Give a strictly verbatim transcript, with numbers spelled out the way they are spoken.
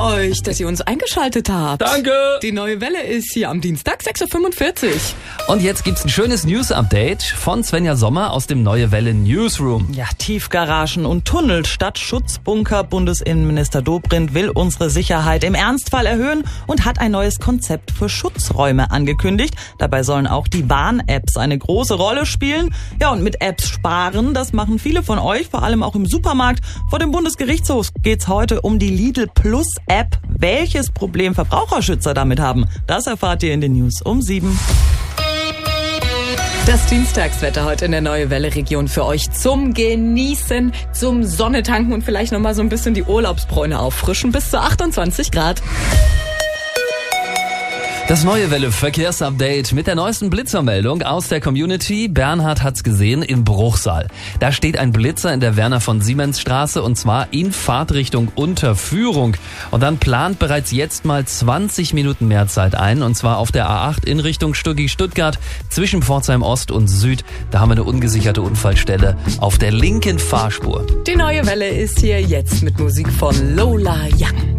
euch, dass ihr uns eingeschaltet habt. Danke! Die neue Welle ist hier am Dienstag, sechs Uhr fünfundvierzig. Und jetzt gibt's ein schönes News-Update von Svenja Sommer aus dem Neue Welle Newsroom. Ja, Tiefgaragen und Tunnel statt Schutzbunker. Bundesinnenminister Dobrindt will unsere Sicherheit im Ernstfall erhöhen und hat ein neues Konzept für Schutzräume angekündigt. Dabei sollen auch die Warn-Apps eine große Rolle spielen. Ja, und mit Apps sparen, das machen viele von euch, vor allem auch im Supermarkt. Vor dem Bundesgerichtshof geht's heute um die Lidl Plus App. Welches Problem Verbraucherschützer damit haben, das erfahrt ihr in den News um sieben. Das Dienstagswetter heute in der Neue Welle Region für euch zum Genießen, zum Sonnetanken und vielleicht nochmal so ein bisschen die Urlaubsbräune auffrischen. Bis zu achtundzwanzig Grad. Das Neue Welle Verkehrsupdate mit der neuesten Blitzermeldung aus der Community. Bernhard hat's gesehen im Bruchsal. Da steht ein Blitzer in der Werner von Siemens Straße und zwar in Fahrtrichtung Unterführung. Und dann plant bereits jetzt mal zwanzig Minuten mehr Zeit ein und zwar auf der A acht in Richtung Stuggi-Stuttgart zwischen Pforzheim Ost und Süd. Da haben wir eine ungesicherte Unfallstelle auf der linken Fahrspur. Die Neue Welle ist hier jetzt mit Musik von Lola Young.